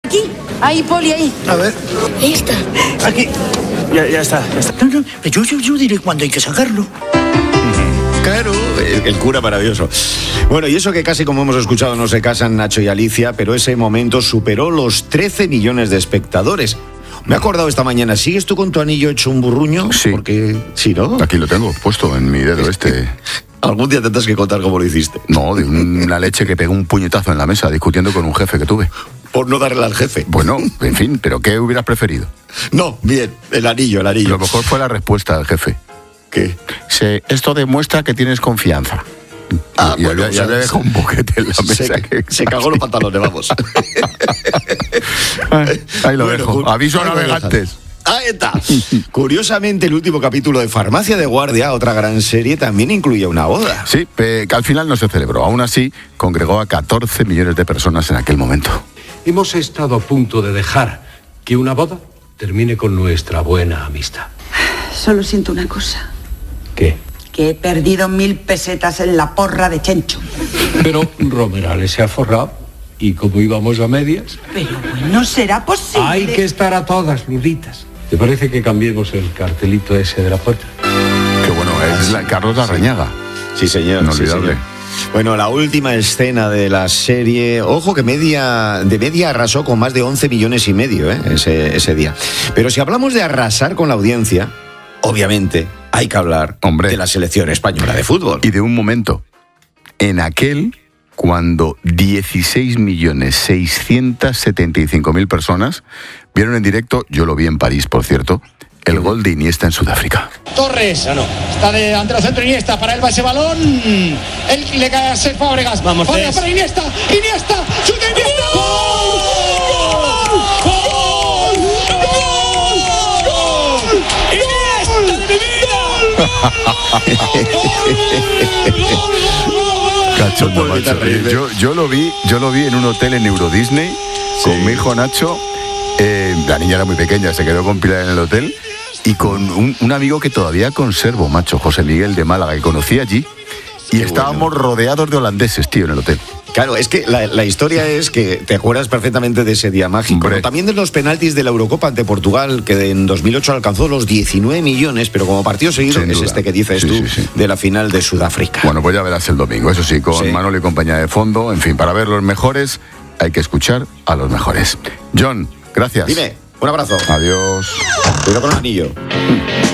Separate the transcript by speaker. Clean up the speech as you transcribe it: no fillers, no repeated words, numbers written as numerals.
Speaker 1: Aquí, ahí, Poli, ahí.
Speaker 2: A ver.
Speaker 1: Ahí está.
Speaker 2: Aquí.
Speaker 3: Ya está.
Speaker 2: No, yo diré cuándo hay que sacarlo.
Speaker 4: Claro, el cura maravilloso. Bueno, y eso que casi como hemos escuchado no se casan Nacho y Alicia, pero ese momento superó los 13 millones de espectadores. Me he acordado esta mañana, ¿sigues tú con tu anillo hecho un burruño?
Speaker 5: Sí.
Speaker 4: Porque, sí, ¿no?
Speaker 5: Aquí lo tengo, puesto en mi dedo este.
Speaker 4: Algún día tendrás que contar cómo lo hiciste.
Speaker 5: No, de una leche que pegó un puñetazo en la mesa discutiendo con un jefe que tuve.
Speaker 4: Por no darle al jefe.
Speaker 5: Bueno, en fin, ¿pero qué hubieras preferido?
Speaker 4: No, bien, el anillo.
Speaker 5: Lo mejor fue la respuesta del jefe.
Speaker 4: ¿Qué?
Speaker 5: Esto demuestra que tienes confianza. Y
Speaker 4: bueno,
Speaker 5: ya le dejó un boquete en la mesa.
Speaker 4: Se cagó los pantalones, vamos.
Speaker 5: Ahí lo dejo. Aviso a navegantes.
Speaker 4: Ahí está. Curiosamente, el último capítulo de Farmacia de Guardia, otra gran serie, también incluía una boda.
Speaker 5: Sí, que al final no se celebró. Aún así, congregó a 14 millones de personas en aquel momento.
Speaker 6: Hemos estado a punto de dejar que una boda termine con nuestra buena amistad.
Speaker 1: Solo siento una cosa.
Speaker 6: ¿Qué?
Speaker 1: Que he perdido 1000 pesetas en la porra de Chencho.
Speaker 6: Pero Romerales se ha forrado. ¿Y como íbamos a medias?
Speaker 1: Pero bueno, será posible.
Speaker 6: Hay que estar a todas, Lurditas. ¿Te parece que cambiemos el cartelito ese de la puerta?
Speaker 5: Qué bueno, es Carlos Larrañaga.
Speaker 4: Sí, señor.
Speaker 5: Inolvidable.
Speaker 4: Sí, señor. Bueno, la última escena de la serie, ojo que de media arrasó con más de 11 millones y medio ese día. Pero si hablamos de arrasar con la audiencia, obviamente hay que hablar de la selección española de fútbol.
Speaker 5: Y de un momento, en aquel, cuando 16.675.000 personas vieron en directo, yo lo vi en París, por cierto, el gol de Iniesta en Sudáfrica.
Speaker 7: Torres, está ante el centro Iniesta, para él va ese balón, él le cae a Cesc Fábregas, vamos para Iniesta, chuta Iniesta, ¡gol! ¡Iniesta de mi vida!
Speaker 5: Cachondo, macho. Yo lo vi en un hotel en Euro Disney con mi hijo Nacho. La niña era muy pequeña, se quedó con Pilar en el hotel. Y con un amigo que todavía conservo, macho, José Miguel de Málaga, que conocí allí. Y estábamos rodeados de holandeses, tío, en el hotel.
Speaker 4: Claro, es que la historia es que te acuerdas perfectamente de ese día mágico. Pero también de los penaltis de la Eurocopa ante Portugal, que en 2008 alcanzó los 19 millones, pero como partido seguido es este que dices tú, de la final de Sudáfrica.
Speaker 5: Bueno, pues ya verás el domingo, eso sí, con Manolo y compañía de fondo. En fin, para ver los mejores hay que escuchar a los mejores. John, gracias.
Speaker 4: Dime, un abrazo.
Speaker 5: Adiós.
Speaker 4: Cuidado con el anillo.